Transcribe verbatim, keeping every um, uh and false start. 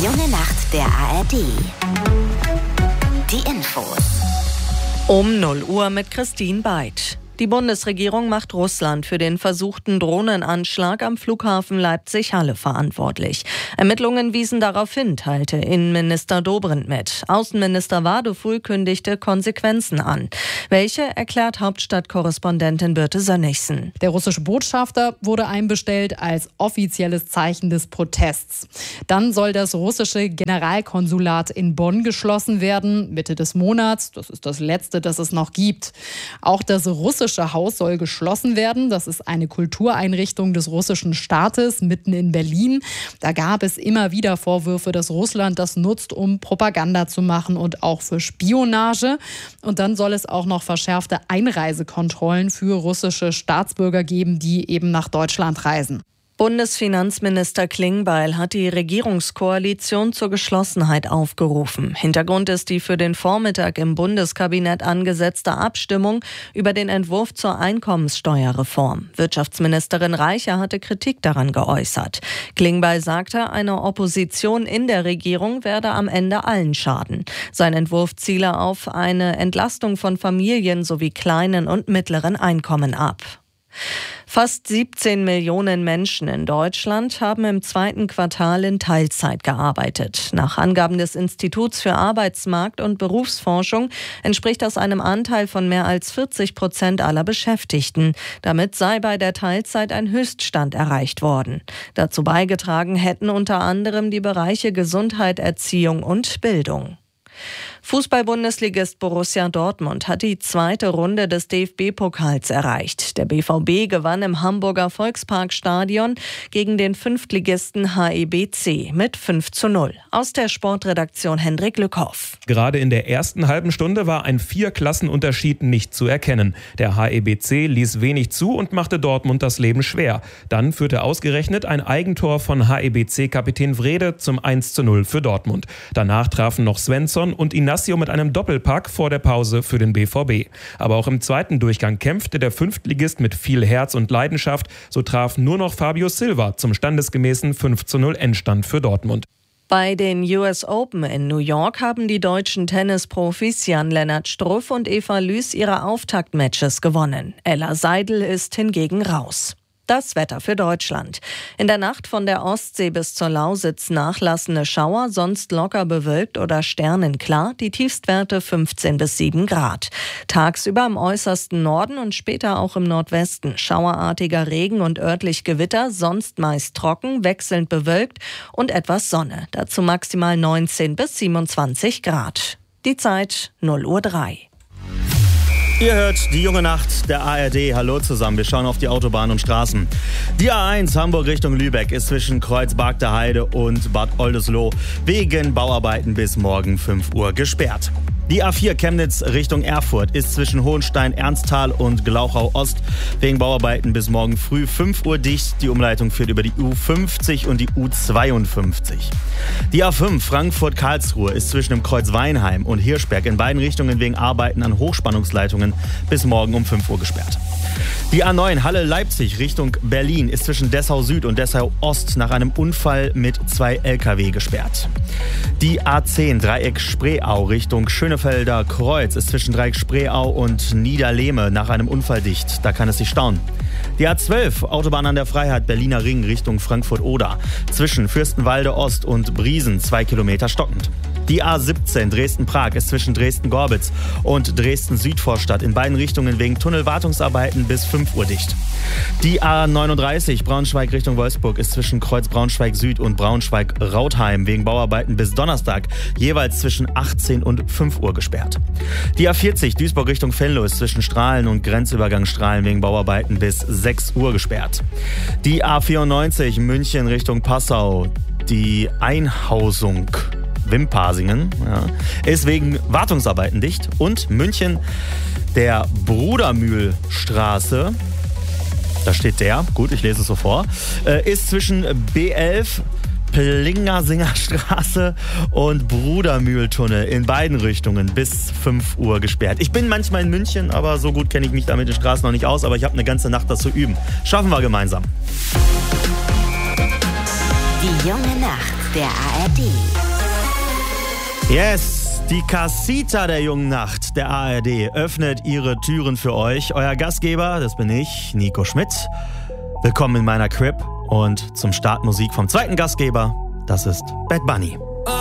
Die junge Nacht der A R D. Die Infos. Um null Uhr mit Christine Beid. Die Bundesregierung macht Russland für den versuchten Drohnenanschlag am Flughafen Leipzig-Halle verantwortlich. Ermittlungen wiesen darauf hin, teilte Innenminister Dobrindt mit. Außenminister Wadefuhl kündigte Konsequenzen an. Welche, erklärt Hauptstadtkorrespondentin Birte Sönnigsen. Der russische Botschafter wurde einbestellt als offizielles Zeichen des Protests. Dann soll das russische Generalkonsulat in Bonn geschlossen werden, Mitte des Monats. Das ist das letzte, das es noch gibt. Auch das russische russische Haus soll geschlossen werden. Das ist eine Kultureinrichtung des russischen Staates mitten in Berlin. Da gab es immer wieder Vorwürfe, dass Russland das nutzt, um Propaganda zu machen und auch für Spionage. Und dann soll es auch noch verschärfte Einreisekontrollen für russische Staatsbürger geben, die eben nach Deutschland reisen. Bundesfinanzminister Klingbeil hat die Regierungskoalition zur Geschlossenheit aufgerufen. Hintergrund ist die für den Vormittag im Bundeskabinett angesetzte Abstimmung über den Entwurf zur Einkommenssteuerreform. Wirtschaftsministerin Reicher hatte Kritik daran geäußert. Klingbeil sagte, eine Opposition in der Regierung werde am Ende allen schaden. Sein Entwurf ziele auf eine Entlastung von Familien sowie kleinen und mittleren Einkommen ab. Fast siebzehn Millionen Menschen in Deutschland haben im zweiten Quartal in Teilzeit gearbeitet. Nach Angaben des Instituts für Arbeitsmarkt- und Berufsforschung entspricht das einem Anteil von mehr als vierzig Prozent aller Beschäftigten. Damit sei bei der Teilzeit ein Höchststand erreicht worden. Dazu beigetragen hätten unter anderem die Bereiche Gesundheit, Erziehung und Bildung. Fußball-Bundesligist Borussia Dortmund hat die zweite Runde des D F B-Pokals erreicht. Der B V B gewann im Hamburger Volksparkstadion gegen den Fünftligisten H E B C mit fünf zu null. Aus der Sportredaktion Hendrik Lückhoff. Gerade in der ersten halben Stunde war ein Vier-Klassenunterschied nicht zu erkennen. Der H E B C ließ wenig zu und machte Dortmund das Leben schwer. Dann führte ausgerechnet ein Eigentor von H E B C-Kapitän Wrede zum eins zu null für Dortmund. Danach trafen noch Svensson und Inacio mit einem Doppelpack vor der Pause für den B V B. Aber auch im zweiten Durchgang kämpfte der Fünftligist mit viel Herz und Leidenschaft. So traf nur noch Fabio Silva zum standesgemäßen fünf zu null Endstand für Dortmund. Bei den U S Open in New York haben die deutschen Tennisprofis Jan-Lennart Struff und Eva Lüß ihre Auftaktmatches gewonnen. Ella Seidel ist hingegen raus. Das Wetter für Deutschland. In der Nacht von der Ostsee bis zur Lausitz nachlassende Schauer, sonst locker bewölkt oder sternenklar, die Tiefstwerte fünfzehn bis sieben Grad. Tagsüber im äußersten Norden und später auch im Nordwesten schauerartiger Regen und örtlich Gewitter, sonst meist trocken, wechselnd bewölkt und etwas Sonne. Dazu maximal neunzehn bis siebenundzwanzig Grad. Die Zeit null Uhr drei. Ihr hört die junge Nacht der A R D. Hallo zusammen, wir schauen auf die Autobahnen und Straßen. Die A eins Hamburg Richtung Lübeck ist zwischen Kreuzberg der Heide und Bad Oldesloe wegen Bauarbeiten bis morgen fünf Uhr gesperrt. Die A vier Chemnitz Richtung Erfurt ist zwischen Hohenstein, Ernsthal und Glauchau Ost wegen Bauarbeiten bis morgen früh fünf Uhr dicht. Die Umleitung führt über die U fünfzig und die U zweiundfünfzig. Die A fünf Frankfurt-Karlsruhe ist zwischen dem Kreuz Weinheim und Hirschberg in beiden Richtungen wegen Arbeiten an Hochspannungsleitungen bis morgen um fünf Uhr gesperrt. Die A neun Halle-Leipzig Richtung Berlin ist zwischen Dessau Süd und Dessau Ost nach einem Unfall mit zwei L K W gesperrt. Die A zehn Dreieck Spreeau Richtung Schönefelder Kreuz ist zwischen Dreieck Spreeau und Niederlehme nach einem Unfall dicht. Da kann es sich stauen. Die A zwölf Autobahn an der Freiheit Berliner Ring Richtung Frankfurt-Oder zwischen Fürstenwalde Ost und Briesen zwei Kilometer stockend. Die A siebzehn Dresden-Prag ist zwischen Dresden-Gorbitz und Dresden-Südvorstadt in beiden Richtungen wegen Tunnelwartungsarbeiten bis fünf Uhr dicht. Die A neununddreißig Braunschweig Richtung Wolfsburg ist zwischen Kreuz Braunschweig Süd und Braunschweig-Rautheim wegen Bauarbeiten bis Donnerstag jeweils zwischen achtzehn und fünf Uhr gesperrt. Die A vierzig Duisburg Richtung Venlo ist zwischen Strahlen und Grenzübergang Strahlen wegen Bauarbeiten bis sechs Uhr gesperrt. Die A vierundneunzig München Richtung Passau, die Einhausung Wimpasingen ja, ist wegen Wartungsarbeiten dicht. Und München, der Brudermühlstraße, da steht der, gut, ich lese es so vor, äh, ist zwischen B elf, Plingersinger Straße und Brudermühltunnel in beiden Richtungen bis fünf Uhr gesperrt. Ich bin manchmal in München, aber so gut kenne ich mich da mit den Straßen noch nicht aus, aber ich habe eine ganze Nacht das zu üben. Schaffen wir gemeinsam. Die junge Nacht. der A R D. Yes, die Casita der jungen Nacht der A R D öffnet ihre Türen für euch. Euer Gastgeber, das bin ich, Nico Schmidt. Willkommen in meiner Crib und zum Start Musik vom zweiten Gastgeber, das ist Bad Bunny.